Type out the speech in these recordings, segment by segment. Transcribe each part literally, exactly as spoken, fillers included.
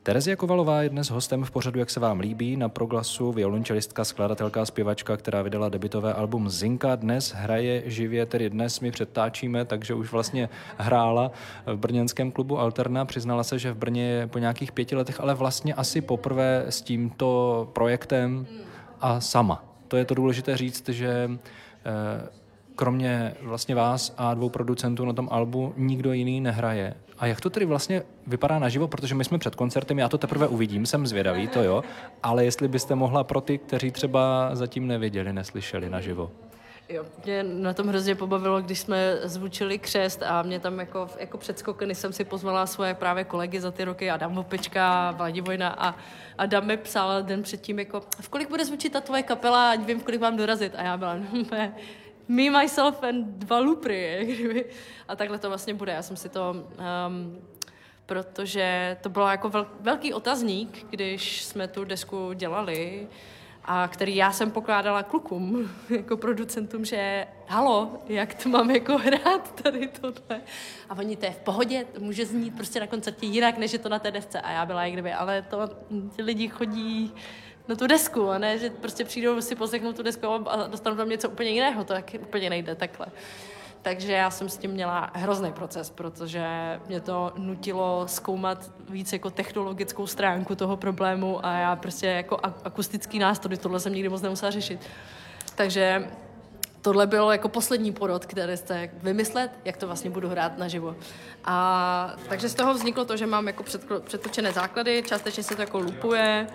Terezie Kovalová je dnes hostem v pořadu Jak se vám líbí, na Proglasu violončelistka, skladatelka, zpěvačka, která vydala debutové album Zinka. Dnes hraje živě, tedy dnes my předtáčíme, takže už vlastně hrála v brněnském klubu Alterna. Přiznala se, že v Brně je po nějakých pěti letech, ale vlastně asi poprvé s tímto projektem a sama. To je to důležité říct, že kromě vlastně vás a dvou producentů na tom albu nikdo jiný nehraje. A jak to tedy vlastně vypadá naživo, protože my jsme před koncertem, já to teprve uvidím, jsem zvědavý, to jo, ale jestli byste mohla pro ty, kteří třeba zatím neviděli, neslyšeli naživo. Jo, mě na tom hrozně pobavilo, když jsme zvučili Křest a mě tam jako, jako předskokeny jsem si pozvala svoje právě kolegy za ty roky, Adam Vopečka, Vladivojna a Adam mi psal den předtím jako, v kolik bude zvučit ta tvoje kapela, ať vím, v kolik mám dorazit. A já byla, ne, me, myself and dva lupry. A takhle to vlastně bude. Já jsem si to, um, protože to bylo jako vel, velký otazník, když jsme tu desku dělali, a který já jsem pokládala klukům, jako producentům, že halo, jak to mám jako hrát tady tohle. A oni, to je v pohodě, to může znít prostě na koncertě jinak, než je to na té desce. A já byla jak kdyby, ale to ty lidi chodí na tu desku, a ne, že prostě přijdou si poslechnout tu desku a dostanou tam něco úplně jiného, to taky úplně nejde takhle. Takže já jsem s tím měla hrozný proces, protože mě to nutilo zkoumat víc jako technologickou stránku toho problému a já prostě jako akustický nástroj, tohle jsem nikdy moc nemusela řešit. Takže tohle bylo jako poslední porod, který jste vymyslet, jak to vlastně budu hrát naživo. A takže z toho vzniklo to, že mám jako předtočené základy, částečně se to jako loopuje,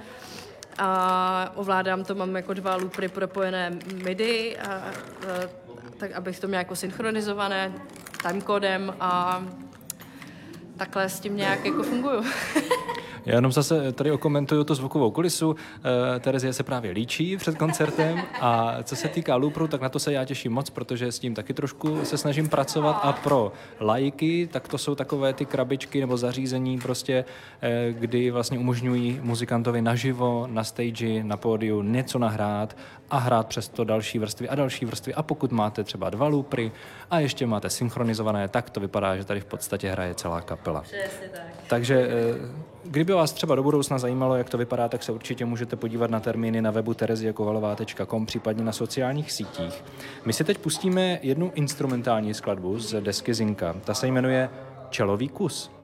a ovládám to, mám jako dva loopry propojené midi, a, a, tak abych to měla jako synchronizované timecodem a takhle s tím nějak jako funguju. Já jenom zase tady okomentuju tu zvukovou kulisu. Terezie se právě líčí před koncertem a co se týká loopru, tak na to se já těším moc, protože s tím taky trošku se snažím pracovat a pro laiky, tak to jsou takové ty krabičky nebo zařízení prostě, kdy vlastně umožňují muzikantovi naživo, na stage, na pódiu něco nahrát a hrát přes to další vrstvy a další vrstvy a pokud máte třeba dva loopry a ještě máte synchronizované, tak to vypadá, že tady v podstatě hraje celá kapela. Přesně tak. Takže kdyby vás třeba do budoucna zajímalo, jak to vypadá, tak se určitě můžete podívat na termíny na webu terezie kovalová tečka com, případně na sociálních sítích. My si teď pustíme jednu instrumentální skladbu z desky Zinka. Ta se jmenuje Čelový kus.